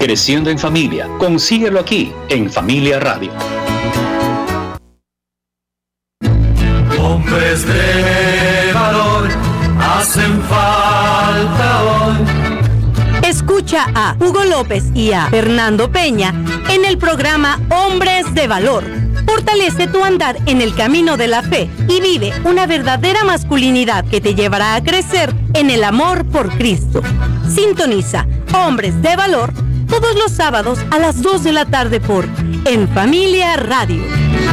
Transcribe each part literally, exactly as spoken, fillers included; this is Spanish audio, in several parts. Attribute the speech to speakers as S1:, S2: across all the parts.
S1: Creciendo en Familia. Consíguelo aquí, en Familia Radio.
S2: Hombres de valor hacen falta hoy.
S3: Escucha a Hugo López y a Fernando Peña en el programa Hombres de Valor. Fortalece tu andar en el camino de la fe y vive una verdadera masculinidad que te llevará a crecer en el amor por Cristo. Sintoniza Hombres de Valor todos los sábados a las dos de la tarde por En Familia Radio.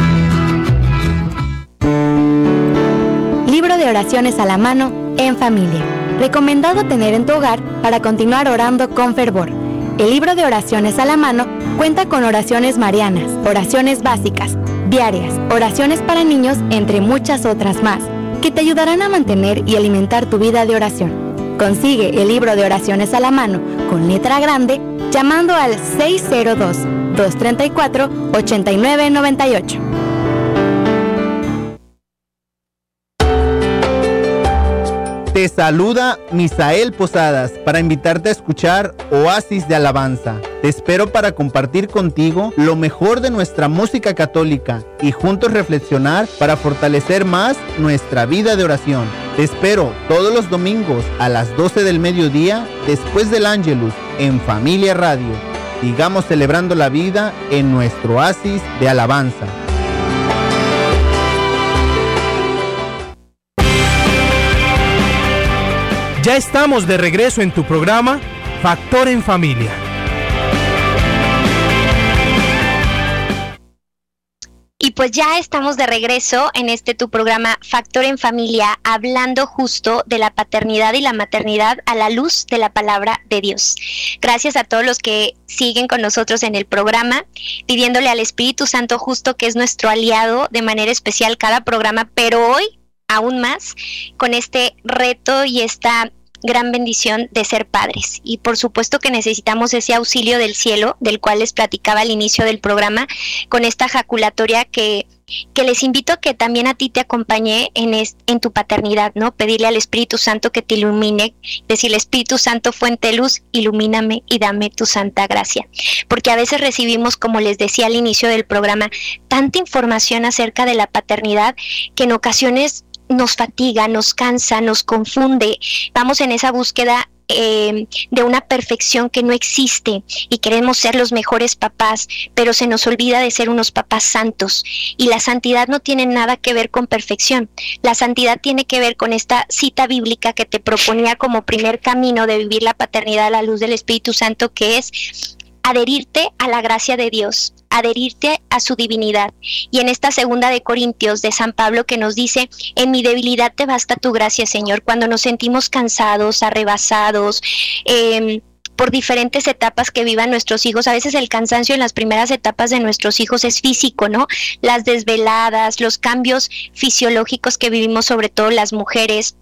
S4: Libro de oraciones a la mano en familia. Recomendado tener en tu hogar para continuar orando con fervor. El libro de oraciones a la mano cuenta con oraciones marianas, oraciones básicas, diarias, oraciones para niños, entre muchas otras más, que te ayudarán a mantener y alimentar tu vida de oración. Consigue el libro de oraciones a la mano con letra grande llamando al seis cero dos, dos tres cuatro, ocho nueve nueve ocho.
S5: Te saluda Misael Posadas para invitarte a escuchar Oasis de Alabanza. Te espero para compartir contigo lo mejor de nuestra música católica y juntos reflexionar para fortalecer más nuestra vida de oración. Te espero todos los domingos a las doce del mediodía después del Ángelus en Familia Radio. Sigamos celebrando la vida en nuestro Oasis de Alabanza.
S6: Ya estamos de regreso en tu programa Factor en Familia.
S7: Y pues ya estamos de regreso en este tu programa Factor en Familia, hablando justo de la paternidad y la maternidad a la luz de la palabra de Dios. Gracias a todos los que siguen con nosotros en el programa, pidiéndole al Espíritu Santo justo, que es nuestro aliado de manera especial cada programa, pero hoy aún más con este reto y esta gran bendición de ser padres. Y por supuesto que necesitamos ese auxilio del cielo, del cual les platicaba al inicio del programa, con esta jaculatoria que, que les invito a que también a ti te acompañe en, es, en tu paternidad, ¿no? Pedirle al Espíritu Santo que te ilumine, decirle: Espíritu Santo, fuente de luz, ilumíname y dame tu santa gracia. Porque a veces recibimos, como les decía al inicio del programa, tanta información acerca de la paternidad que en ocasiones nos fatiga, nos cansa, nos confunde. Vamos en esa búsqueda eh, de una perfección que no existe y queremos ser los mejores papás, pero se nos olvida de ser unos papás santos. Y la santidad no tiene nada que ver con perfección. La santidad tiene que ver con esta cita bíblica que te proponía como primer camino de vivir la paternidad a la luz del Espíritu Santo, que es adherirte a la gracia de Dios, adherirte a su divinidad. Y en esta segunda de Corintios de San Pablo, que nos dice: en mi debilidad te basta tu gracia, Señor. Cuando nos sentimos cansados, arrebasados, eh, por diferentes etapas que vivan nuestros hijos. A veces el cansancio en las primeras etapas de nuestros hijos es físico, ¿no? Las desveladas, los cambios fisiológicos que vivimos, sobre todo las mujeres.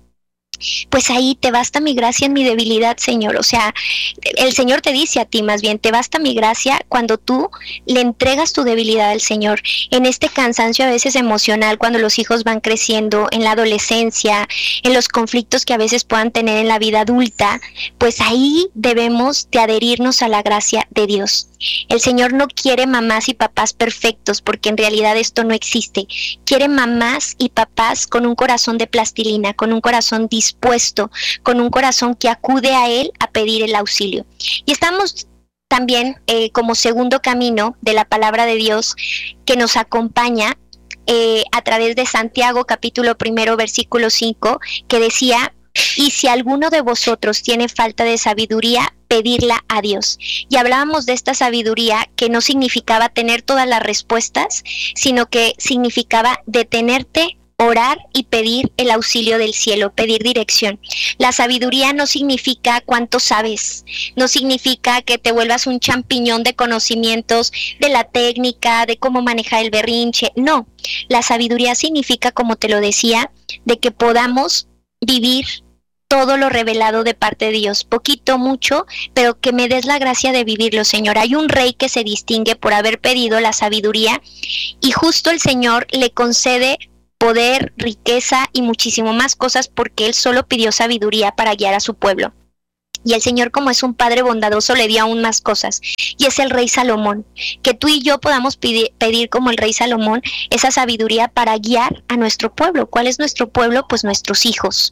S7: Pues ahí te basta mi gracia en mi debilidad, Señor. O sea, el Señor te dice a ti más bien: te basta mi gracia cuando tú le entregas tu debilidad al Señor. En este cansancio a veces emocional, cuando los hijos van creciendo, en la adolescencia, en los conflictos que a veces puedan tener en la vida adulta, pues ahí debemos de adherirnos a la gracia de Dios. El Señor no quiere mamás y papás perfectos, porque en realidad esto no existe. Quiere mamás y papás con un corazón de plastilina, con un corazón dispuesto, con un corazón que acude a Él a pedir el auxilio. Y estamos también eh, como segundo camino de la palabra de Dios que nos acompaña eh, a través de Santiago capítulo primero versículo cinco, que decía: y si alguno de vosotros tiene falta de sabiduría, pedirla a Dios. Y hablábamos de esta sabiduría que no significaba tener todas las respuestas, sino que significaba detenerte, orar y pedir el auxilio del cielo, pedir dirección. La sabiduría no significa cuánto sabes, no significa que te vuelvas un champiñón de conocimientos de la técnica, de cómo manejar el berrinche. No, la sabiduría significa, como te lo decía, de que podamos vivir todo lo revelado de parte de Dios, poquito, mucho, pero que me des la gracia de vivirlo, Señor. Hay un rey que se distingue por haber pedido la sabiduría, y justo el Señor le concede poder, riqueza y muchísimo más cosas, porque Él solo pidió sabiduría para guiar a su pueblo. Y el Señor, como es un Padre bondadoso, le dio aún más cosas. Y es el Rey Salomón. Que tú y yo podamos pedir, pedir como el Rey Salomón esa sabiduría para guiar a nuestro pueblo. ¿Cuál es nuestro pueblo? Pues nuestros hijos.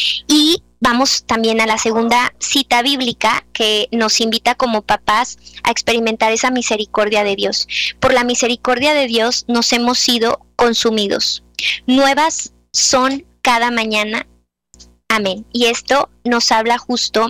S7: Y vamos también a la segunda cita bíblica que nos invita como papás a experimentar esa misericordia de Dios. Por la misericordia de Dios nos hemos sido consumidos. Nuevas son cada mañana. Amén. Y esto nos habla justo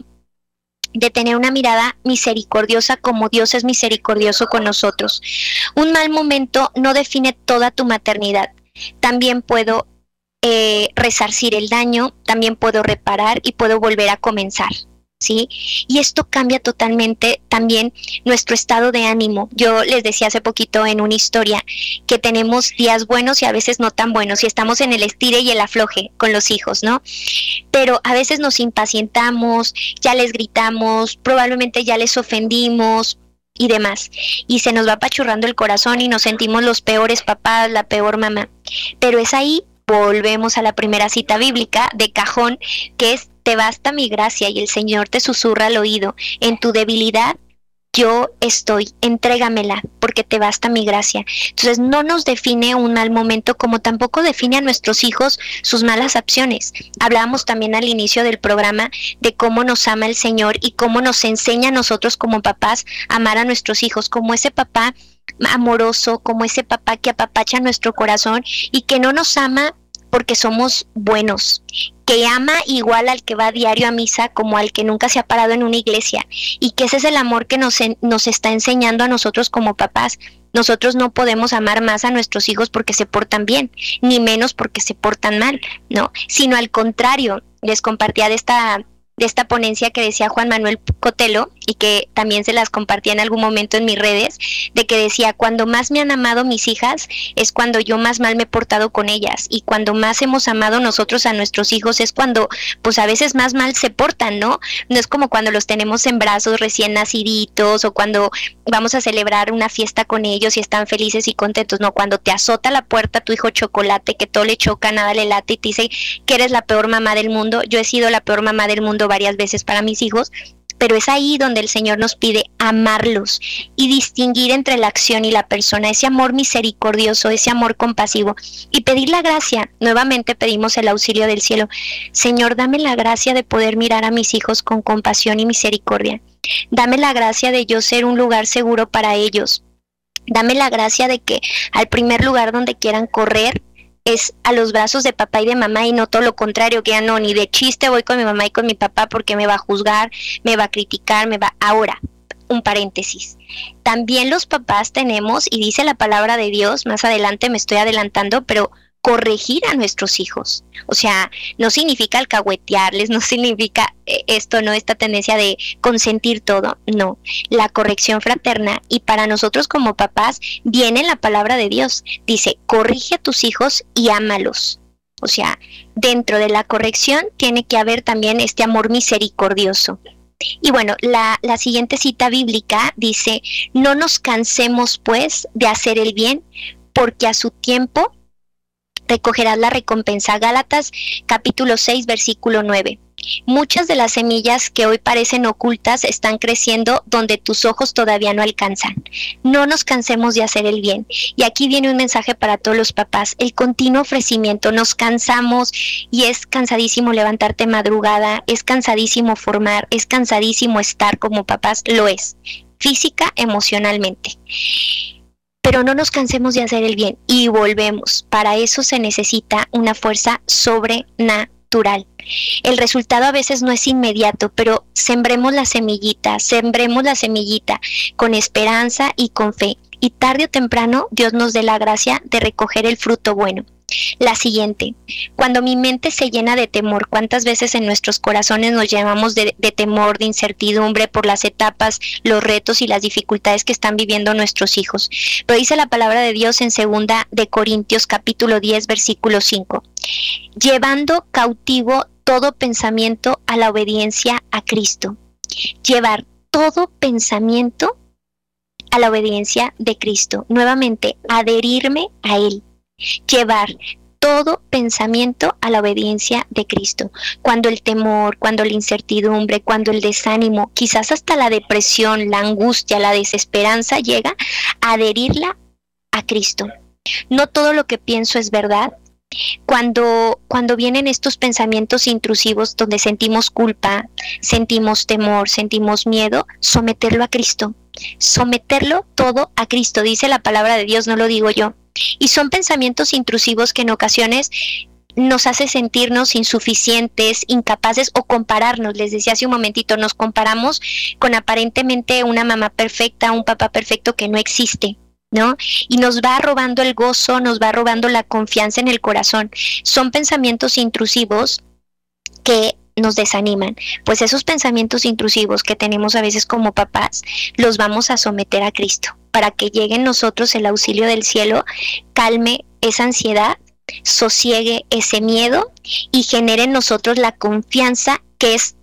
S7: de tener una mirada misericordiosa como Dios es misericordioso con nosotros. Un mal momento no define toda tu maternidad. También puedo eh, resarcir el daño, también puedo reparar y puedo volver a comenzar, ¿sí? Y esto cambia totalmente también nuestro estado de ánimo. Yo les decía hace poquito en una historia que tenemos días buenos y a veces no tan buenos, y estamos en el estire y el afloje con los hijos, ¿no? Pero a veces nos impacientamos, ya les gritamos, probablemente ya les ofendimos y demás, y se nos va apachurrando el corazón y nos sentimos los peores papás, la peor mamá. Pero es ahí, volvemos a la primera cita bíblica de cajón, que es: te basta mi gracia, y el Señor te susurra al oído: en tu debilidad yo estoy, entrégamela, porque te basta mi gracia. Entonces no nos define un mal momento, como tampoco define a nuestros hijos sus malas acciones. Hablábamos también al inicio del programa de cómo nos ama el Señor y cómo nos enseña a nosotros como papás a amar a nuestros hijos, como ese papá amoroso, como ese papá que apapacha nuestro corazón y que no nos ama porque somos buenos, que ama igual al que va a diario a misa como al que nunca se ha parado en una iglesia, y que ese es el amor que nos, en, nos está enseñando a nosotros como papás. Nosotros no podemos amar más a nuestros hijos porque se portan bien, ni menos porque se portan mal, no, sino al contrario. Les compartía de esta de esta ponencia que decía Juan Manuel Cotelo, y que también se las compartía en algún momento en mis redes, de que decía: cuando más me han amado mis hijas es cuando yo más mal me he portado con ellas, y cuando más hemos amado nosotros a nuestros hijos es cuando pues a veces más mal se portan, ¿no? No es como cuando los tenemos en brazos recién naciditos, o cuando vamos a celebrar una fiesta con ellos y están felices y contentos. No, cuando te azota la puerta tu hijo Chocolate, que todo le choca, nada le late, y te dice que eres la peor mamá del mundo. Yo he sido la peor mamá del mundo varias veces para mis hijos, pero es ahí donde el Señor nos pide amarlos y distinguir entre la acción y la persona, ese amor misericordioso, ese amor compasivo, y pedir la gracia. Nuevamente pedimos el auxilio del cielo. Señor, dame la gracia de poder mirar a mis hijos con compasión y misericordia. Dame la gracia de yo ser un lugar seguro para ellos. Dame la gracia de que al primer lugar donde quieran correr es a los brazos de papá y de mamá, y no todo lo contrario, que ya no, ni de chiste voy con mi mamá y con mi papá porque me va a juzgar, me va a criticar, me va... Ahora, un paréntesis. También los papás tenemos, y dice la palabra de Dios, más adelante me estoy adelantando, pero corregir a nuestros hijos. O sea, no significa alcahuetearles, no significa esto, no, esta tendencia de consentir todo, no. La corrección fraterna, y para nosotros como papás viene la palabra de Dios. Dice: corrige a tus hijos y ámalos. O sea, dentro de la corrección tiene que haber también este amor misericordioso. Y bueno, la, la siguiente cita bíblica dice: no nos cansemos pues de hacer el bien, porque a su tiempo recogerás la recompensa. Gálatas capítulo seis versículo nueve. Muchas de las semillas que hoy parecen ocultas están creciendo donde tus ojos todavía no alcanzan. No nos cansemos de hacer el bien. Y aquí viene un mensaje para todos los papás: el continuo ofrecimiento. Nos cansamos, y es cansadísimo levantarte madrugada, es cansadísimo formar, es cansadísimo estar como papás, lo es, física, emocionalmente. Pero no nos cansemos de hacer el bien, y volvemos. Para eso se necesita una fuerza sobrenatural. El resultado a veces no es inmediato, pero sembremos la semillita, sembremos la semillita con esperanza y con fe. Y tarde o temprano Dios nos dé la gracia de recoger el fruto bueno. La siguiente: cuando mi mente se llena de temor, ¿cuántas veces en nuestros corazones nos llenamos de, de temor, de incertidumbre por las etapas, los retos y las dificultades que están viviendo nuestros hijos? Pero dice la palabra de Dios en segunda de Corintios capítulo diez versículo cinco: llevando cautivo todo pensamiento a la obediencia a Cristo. Llevar todo pensamiento a la obediencia de Cristo. Nuevamente, adherirme a Él. Llevar todo pensamiento a la obediencia de Cristo. Cuando el temor, cuando la incertidumbre, cuando el desánimo, quizás hasta la depresión, la angustia, la desesperanza llega a adherirla a Cristo. No todo lo que pienso es verdad. Cuando, cuando vienen estos pensamientos intrusivos donde sentimos culpa, sentimos temor, sentimos miedo, someterlo a Cristo. Someterlo todo a Cristo, dice la palabra de Dios, no lo digo yo. Y son pensamientos intrusivos que en ocasiones nos hace sentirnos insuficientes, incapaces o compararnos. Les decía hace un momentito, nos comparamos con aparentemente una mamá perfecta, un papá perfecto que no existe, ¿no? Y nos va robando el gozo, nos va robando la confianza en el corazón. Son pensamientos intrusivos que nos desaniman. Pues esos pensamientos intrusivos que tenemos a veces como papás, los vamos a someter a Cristo, para que llegue en nosotros el auxilio del cielo, calme esa ansiedad, sosiegue ese miedo y genere en nosotros la confianza que es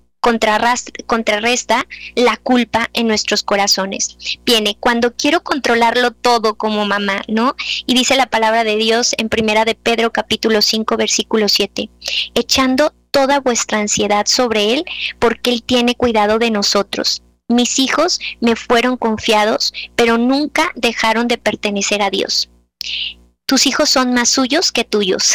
S7: contrarresta la culpa en nuestros corazones. Viene, cuando quiero controlarlo todo como mamá, ¿no? Y dice la palabra de Dios en Primera de Pedro capítulo cinco versículo siete, echando toda vuestra ansiedad sobre Él, porque Él tiene cuidado de nosotros. Mis hijos me fueron confiados, pero nunca dejaron de pertenecer a Dios. Tus hijos son más suyos que tuyos,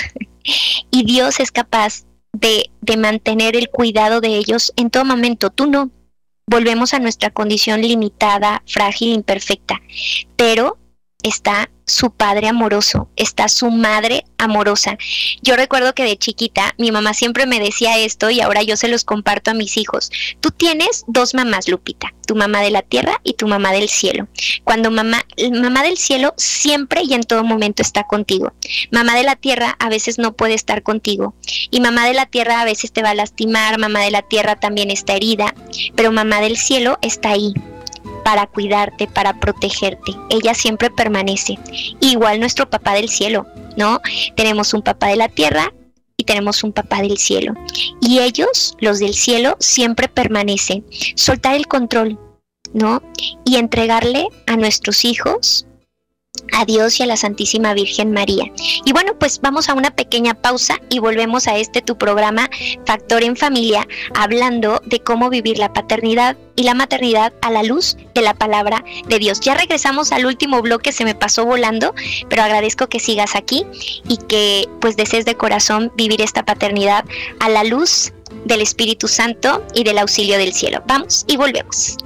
S7: y Dios es capaz de, de mantener el cuidado de ellos en todo momento. Tú no. Volvemos a nuestra condición limitada, frágil, imperfecta, pero está su padre amoroso, está su madre amorosa. Yo recuerdo que de chiquita mi mamá siempre me decía esto y ahora yo se los comparto a mis hijos. Tú tienes dos mamás, Lupita, tu mamá de la tierra y tu mamá del cielo. Cuando mamá, mamá del cielo siempre y en todo momento está contigo. Mamá de la tierra a veces no puede estar contigo y mamá de la tierra a veces te va a lastimar, mamá de la tierra también está herida, pero mamá del cielo está ahí para cuidarte, para protegerte. Ella siempre permanece. Igual nuestro papá del cielo, ¿no? Tenemos un papá de la tierra y tenemos un papá del cielo. Y ellos, los del cielo, siempre permanecen. Soltar el control, ¿no? Y entregarle a nuestros hijos, a Dios y a la Santísima Virgen María. Y bueno, pues vamos a una pequeña pausa y volvemos a este tu programa Factor en Familia, hablando de cómo vivir la paternidad y la maternidad a la luz de la palabra de Dios. Ya regresamos al último bloque, se me pasó volando, pero agradezco que sigas aquí y que pues desees de corazón vivir esta paternidad a la luz del Espíritu Santo y del auxilio del cielo. Vamos y volvemos.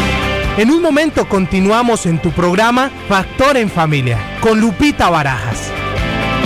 S6: En un momento continuamos en tu programa Factor en Familia con Lupita Barajas.